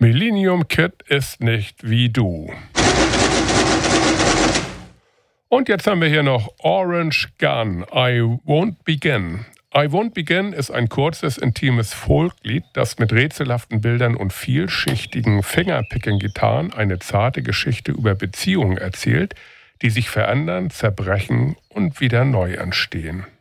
Millennium Kid ist nicht wie du. Und jetzt haben wir hier noch Orange Gun, I Won't Begin. I Won't Begin ist ein kurzes, intimes Folklied, das mit rätselhaften Bildern und vielschichtigen Fingerpicking-Gitarren eine zarte Geschichte über Beziehungen erzählt, die sich verändern, zerbrechen und wieder neu entstehen.